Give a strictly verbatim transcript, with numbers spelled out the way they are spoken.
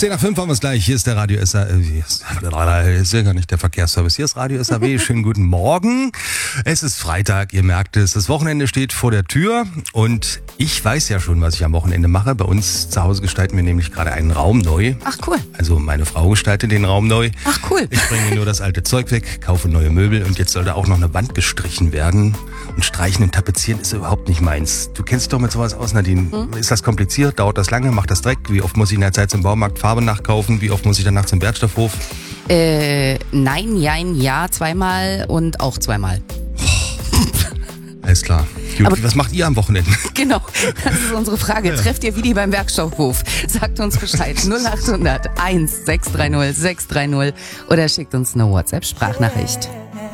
zehn nach fünf haben wir es gleich. Hier ist der Radio S A W. Hier ist ja gar nicht der Verkehrsservice. Hier ist Radio S A W. Schönen guten Morgen. Es ist Freitag, ihr merkt es. Das Wochenende steht vor der Tür und ich weiß ja schon, was ich am Wochenende mache. Bei uns zu Hause gestalten wir nämlich gerade einen Raum neu. Ach cool. Also meine Frau gestaltet den Raum neu. Ach cool. Ich bringe nur das alte Zeug weg, kaufe neue Möbel und jetzt soll da auch noch eine Wand gestrichen werden. Und streichen und tapezieren ist überhaupt nicht meins. Du kennst dich doch mit sowas aus, Nadine. Hm? Ist das kompliziert? Dauert das lange? Macht das Dreck? Wie oft muss ich in der Zeit zum Baumarkt Farbe nachkaufen? Wie oft muss ich danach zum Wertstoffhof? Äh, nein, jein, ja, zweimal und auch zweimal. Alles klar. Gut, Aber was macht ihr am Wochenende? Genau, das ist unsere Frage. Trefft ihr Willi beim Werkstoffhof? Sagt uns Bescheid. null acht hundert eins sechs drei null sechs drei null oder schickt uns eine WhatsApp-Sprachnachricht.